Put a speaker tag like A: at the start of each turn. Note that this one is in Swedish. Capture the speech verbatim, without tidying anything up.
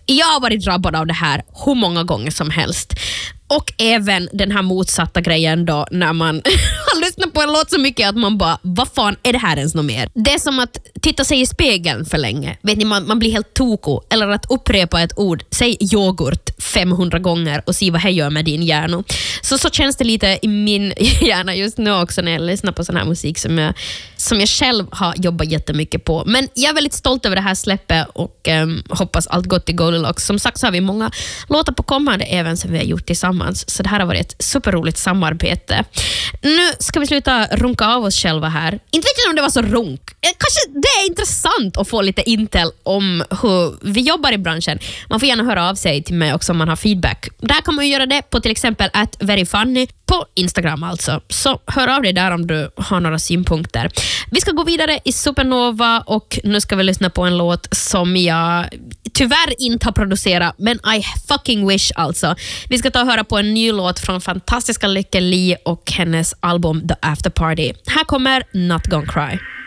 A: Jag har varit drabbad av det här hur många gånger som helst. Och även den här motsatta grejen då när man har lyssnat på en låt så mycket att man bara, vad fan är det här ens något mer? Det är som att titta sig i spegeln för länge. Vet ni, man, man blir helt toko. Eller att upprepa ett ord, säg yoghurt femhundra gånger och se vad det gör med din hjärna. Så så känns det lite i min hjärna just nu också när jag lyssnar på sån här musik som jag, som jag själv har jobbat jättemycket på. Men jag är väldigt stolt över det här släppet och um, hoppas allt gott i Goldilocks. Som sagt så har vi många låtar på kommande även som vi har gjort tillsammans. Så det här har varit ett superroligt samarbete. Nu ska vi sluta runka av oss själva här. Inte vet jag om det var så runk. Kanske det är intressant att få lite intel om hur vi jobbar i branschen. Man får gärna höra av sig till mig också om man har feedback. Där kan man göra det på till exempel at veryfunny på Instagram alltså. Så hör av dig där om du har några synpunkter. Vi ska gå vidare i Supernova och nu ska vi lyssna på en låt som jag tyvärr inte har producerat, men I fucking wish alltså. Vi ska ta och höra på en ny låt från fantastiska Lykke Li och hennes album The After Party. Här kommer Not Gonna Cry.